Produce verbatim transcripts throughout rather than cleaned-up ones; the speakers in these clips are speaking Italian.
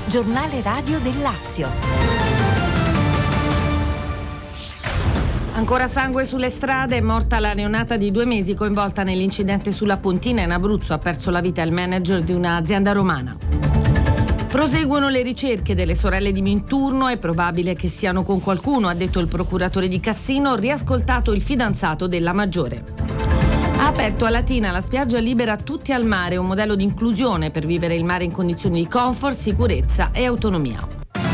Giornale radio del Lazio. Ancora sangue sulle strade, è morta la neonata di due mesi coinvolta nell'incidente sulla Pontina in Abruzzo. Ha perso la vita il manager di un'azienda romana. Proseguono le ricerche delle sorelle di Minturno, è probabile che siano con qualcuno, ha detto il procuratore di Cassino, riascoltato il fidanzato della maggiore. Ha aperto a Latina la spiaggia libera tutti al mare, un modello di inclusione per vivere il mare in condizioni di comfort, sicurezza e autonomia.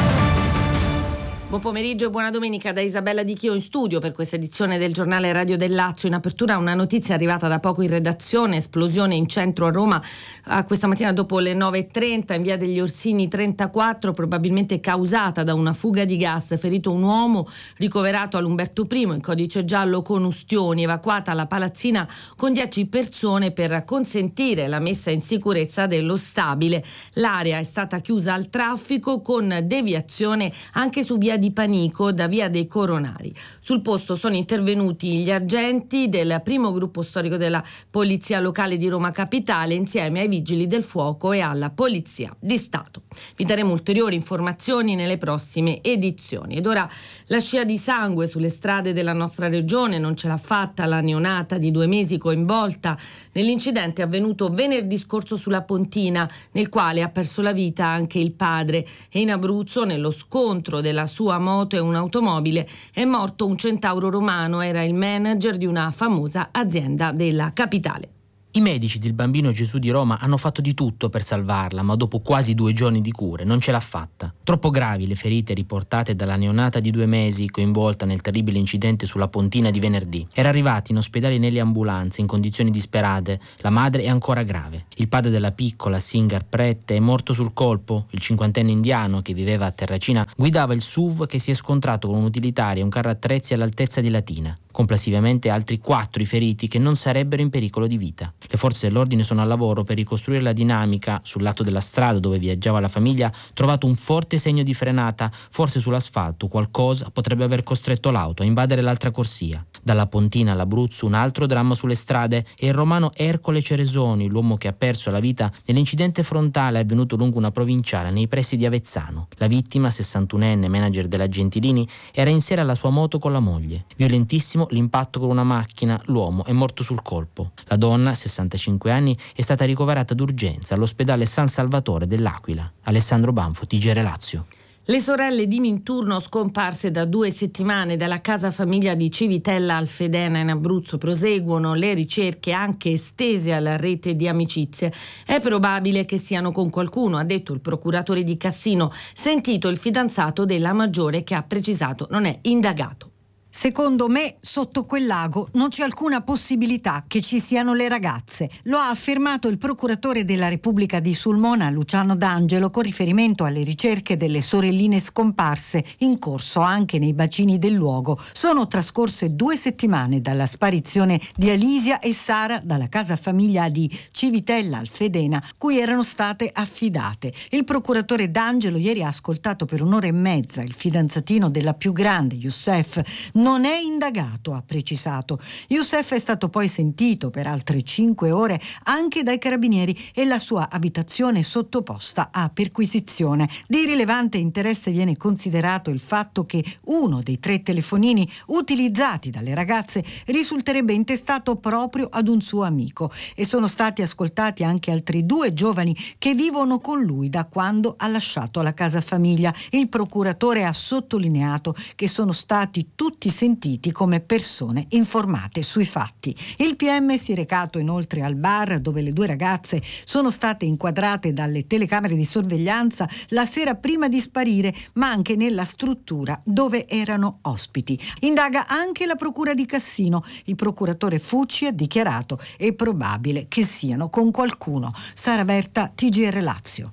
Buon pomeriggio e buona domenica da Isabella Di Chio in studio per questa edizione del Giornale Radio del Lazio. In apertura una notizia arrivata da poco in redazione: esplosione in centro a Roma a questa mattina dopo le nove e trenta in via degli Orsini trentaquattro, probabilmente causata da una fuga di gas. Ferito un uomo ricoverato all'Umberto I in codice giallo con ustioni. Evacuata la palazzina con dieci persone per consentire la messa in sicurezza dello stabile. L'area è stata chiusa al traffico con deviazione anche su via di Panico da via dei Coronari. Sul posto sono intervenuti gli agenti del primo gruppo storico della Polizia Locale di Roma Capitale insieme ai Vigili del Fuoco e alla Polizia di Stato. Vi daremo ulteriori informazioni nelle prossime edizioni. Ed ora la scia di sangue sulle strade della nostra regione. Non ce l'ha fatta la neonata di due mesi coinvolta nell'incidente avvenuto venerdì scorso sulla Pontina, nel quale ha perso la vita anche il padre. E in Abruzzo, nello scontro della sua moto e un'automobile, è morto un centauro romano, era il manager di una famosa azienda della capitale. I medici del Bambino Gesù di Roma hanno fatto di tutto per salvarla, ma dopo quasi due giorni di cure non ce l'ha fatta. Troppo gravi le ferite riportate dalla neonata di due mesi coinvolta nel terribile incidente sulla Pontina di venerdì. Era arrivata in ospedale nelle ambulanze in condizioni disperate, la madre è ancora grave. Il padre della piccola, Singar Prette, è morto sul colpo. Il cinquantenne indiano, che viveva a Terracina, guidava il S U V che si è scontrato con un'utilitaria e un carro attrezzi all'altezza di Latina. Complessivamente altri quattro i feriti che non sarebbero in pericolo di vita. Le forze dell'ordine sono al lavoro per ricostruire la dinamica. Sul lato della strada dove viaggiava la famiglia trovato un forte segno di frenata, forse sull'asfalto qualcosa potrebbe aver costretto l'auto a invadere l'altra corsia. Dalla Pontina all'Abruzzo un altro dramma sulle strade è il romano Ercole Ceresoni, l'uomo che ha perso la vita nell'incidente frontale avvenuto lungo una provinciale nei pressi di Avezzano. La vittima, sessantunenne, manager della Gentilini, era in sera alla sua moto con la moglie. Violentissimo l'impatto con una macchina, l'uomo è morto sul colpo. La donna, sessantacinque anni, è stata ricoverata d'urgenza all'ospedale San Salvatore dell'Aquila. Alessandro Banfo, T G R Lazio. Le sorelle di Minturno, scomparse da due settimane dalla casa famiglia di Civitella Alfedena in Abruzzo, proseguono le ricerche anche estese alla rete di amicizie. È probabile che siano con qualcuno, ha detto il procuratore di Cassino, sentito il fidanzato della maggiore, che ha precisato non è indagato. Secondo me, sotto quel lago non c'è alcuna possibilità che ci siano le ragazze. Lo ha affermato il procuratore della Repubblica di Sulmona, Luciano D'Angelo, con riferimento alle ricerche delle sorelline scomparse in corso anche nei bacini del luogo. Sono trascorse due settimane dalla sparizione di Alisia e Sara dalla casa famiglia di Civitella Alfedena, cui erano state affidate. Il procuratore D'Angelo ieri ha ascoltato per un'ora e mezza il fidanzatino della più grande, Youssef. Non è indagato, ha precisato. Youssef è stato poi sentito per altre cinque ore anche dai carabinieri e la sua abitazione sottoposta a perquisizione. Di rilevante interesse viene considerato il fatto che uno dei tre telefonini utilizzati dalle ragazze risulterebbe intestato proprio ad un suo amico e sono stati ascoltati anche altri due giovani che vivono con lui da quando ha lasciato la casa famiglia. Il procuratore ha sottolineato che sono stati tutti sentiti come persone informate sui fatti. Il P M si è recato inoltre al bar dove le due ragazze sono state inquadrate dalle telecamere di sorveglianza la sera prima di sparire, ma anche nella struttura dove erano ospiti. Indaga anche la procura di Cassino. Il procuratore Fucci ha dichiarato è probabile che siano con qualcuno. Sara Verta, T G R Lazio.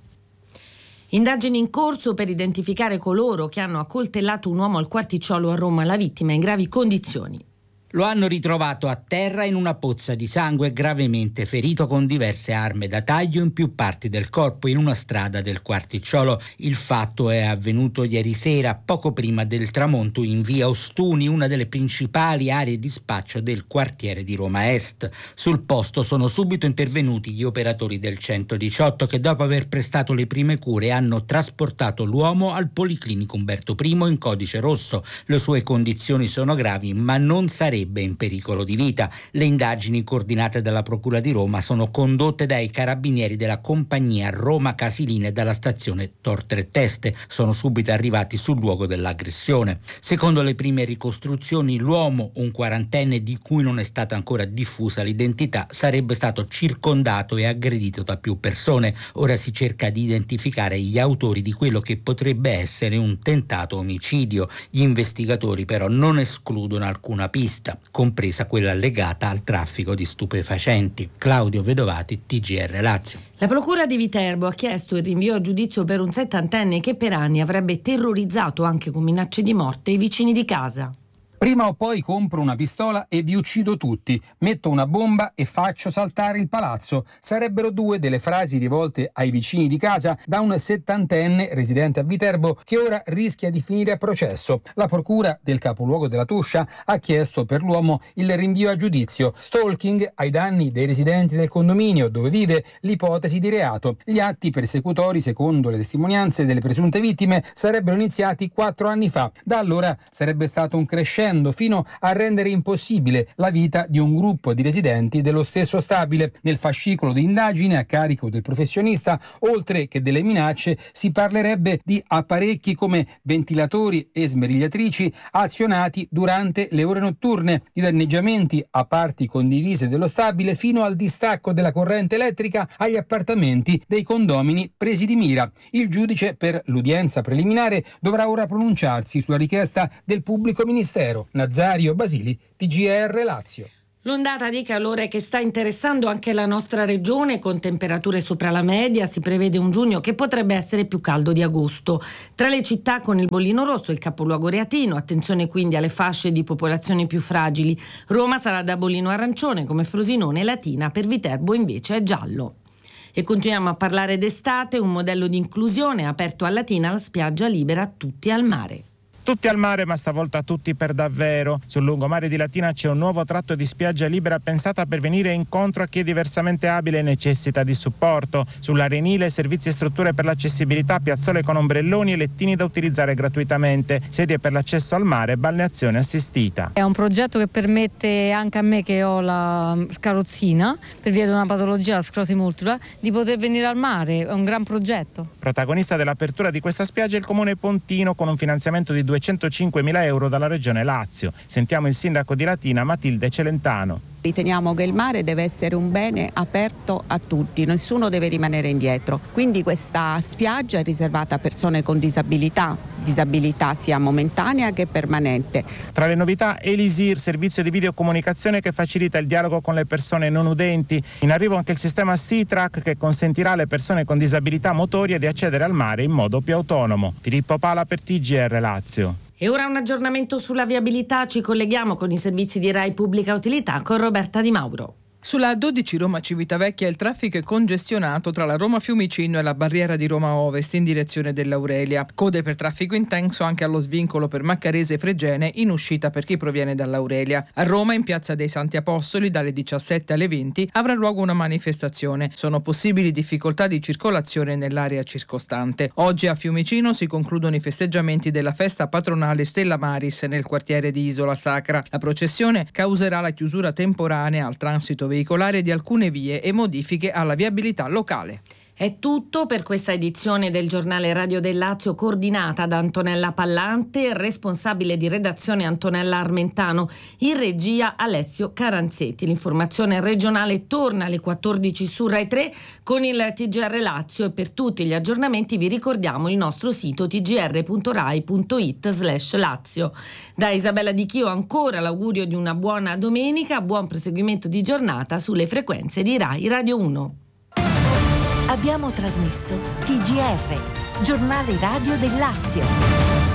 Indagini in corso per identificare coloro che hanno accoltellato un uomo al Quarticciolo a Roma. La vittima è in gravi condizioni. Lo hanno ritrovato a terra in una pozza di sangue, gravemente ferito con diverse armi da taglio in più parti del corpo in una strada del Quarticciolo. Il fatto è avvenuto ieri sera, poco prima del tramonto, in via Ostuni, una delle principali aree di spaccio del quartiere di Roma Est. Sul posto sono subito intervenuti gli operatori del centodiciotto che, dopo aver prestato le prime cure, hanno trasportato l'uomo al Policlinico Umberto I in codice rosso. Le sue condizioni sono gravi, ma non sarebbe in pericolo di vita. Le indagini coordinate dalla Procura di Roma sono condotte dai carabinieri della compagnia Roma Casilina e dalla stazione Tor Tre Teste. Sono subito arrivati sul luogo dell'aggressione. Secondo le prime ricostruzioni, l'uomo, un quarantenne di cui non è stata ancora diffusa l'identità, sarebbe stato circondato e aggredito da più persone. Ora si cerca di identificare gli autori di quello che potrebbe essere un tentato omicidio. Gli investigatori però non escludono alcuna pista, compresa quella legata al traffico di stupefacenti. Claudio Vedovati, T G R Lazio. La Procura di Viterbo ha chiesto il rinvio a giudizio per un settantenne che per anni avrebbe terrorizzato, anche con minacce di morte, i vicini di casa. Prima o poi compro una pistola e vi uccido tutti, metto una bomba e faccio saltare il palazzo. Sarebbero due delle frasi rivolte ai vicini di casa da un settantenne residente a Viterbo che ora rischia di finire a processo. La procura del capoluogo della Tuscia ha chiesto per l'uomo il rinvio a giudizio. Stalking ai danni dei residenti del condominio dove vive, l'ipotesi di reato. Gli atti persecutori, secondo le testimonianze delle presunte vittime, sarebbero iniziati quattro anni fa. Da allora sarebbe stato un crescendo fino a rendere impossibile la vita di un gruppo di residenti dello stesso stabile. Nel fascicolo di indagine a carico del professionista, oltre che delle minacce, si parlerebbe di apparecchi come ventilatori e smerigliatrici azionati durante le ore notturne, di danneggiamenti a parti condivise dello stabile fino al distacco della corrente elettrica agli appartamenti dei condomini presi di mira. Il giudice per l'udienza preliminare dovrà ora pronunciarsi sulla richiesta del pubblico ministero. Nazario Basili, T G R Lazio. L'ondata di calore che sta interessando anche la nostra regione, con temperature sopra la media, si prevede un giugno che potrebbe essere più caldo di agosto. Tra le città con il bollino rosso il capoluogo reatino, attenzione quindi alle fasce di popolazioni più fragili. Roma sarà da bollino arancione come Frosinone e Latina, per Viterbo invece è giallo. E continuiamo a parlare d'estate, un modello di inclusione aperto a Latina, la spiaggia libera tutti al mare. Tutti al mare, ma stavolta tutti per davvero. Sul lungomare di Latina c'è un nuovo tratto di spiaggia libera pensata per venire incontro a chi è diversamente abile e necessita di supporto. Sull'arenile servizi e strutture per l'accessibilità, piazzole con ombrelloni e lettini da utilizzare gratuitamente, sedie per l'accesso al mare e balneazione assistita. È un progetto che permette anche a me, che ho la scarrozzina per via di una patologia, la sclerosi multipla, di poter venire al mare. È un gran progetto. Protagonista dell'apertura di questa spiaggia è il comune pontino, con un finanziamento di duecentocinquemila euro dalla regione Lazio. Sentiamo il sindaco di Latina, Matilde Celentano. Riteniamo che il mare deve essere un bene aperto a tutti, nessuno deve rimanere indietro. Quindi questa spiaggia è riservata a persone con disabilità, disabilità sia momentanea che permanente. Tra le novità Elisir, servizio di videocomunicazione che facilita il dialogo con le persone non udenti. In arrivo anche il sistema Sea-Track che consentirà alle persone con disabilità motorie di accedere al mare in modo più autonomo. Filippo Pala per T G R Lazio. E ora un aggiornamento sulla viabilità, ci colleghiamo con i servizi di Rai Pubblica Utilità con Roberta Di Mauro. Sulla A dodici Roma-Civitavecchia il traffico è congestionato tra la Roma-Fiumicino e la barriera di Roma Ovest in direzione dell'Aurelia. Code per traffico intenso anche allo svincolo per Maccarese e Fregene in uscita per chi proviene dall'Aurelia. A Roma, in Piazza dei Santi Apostoli, dalle diciassette alle venti avrà luogo una manifestazione. Sono possibili difficoltà di circolazione nell'area circostante. Oggi a Fiumicino si concludono i festeggiamenti della festa patronale Stella Maris nel quartiere di Isola Sacra. La processione causerà la chiusura temporanea al transito veicolare di alcune vie e modifiche alla viabilità locale. È tutto per questa edizione del giornale Radio del Lazio, coordinata da Antonella Pallante, responsabile di redazione Antonella Armentano, in regia Alessio Caranzetti. L'informazione regionale torna alle quattordici su Rai tre con il T G R Lazio, e per tutti gli aggiornamenti vi ricordiamo il nostro sito t g r punto rai punto it slash lazio. Da Isabella Di Chio ancora l'augurio di una buona domenica, buon proseguimento di giornata sulle frequenze di Rai Radio uno. Abbiamo trasmesso T G R, giornale radio del Lazio.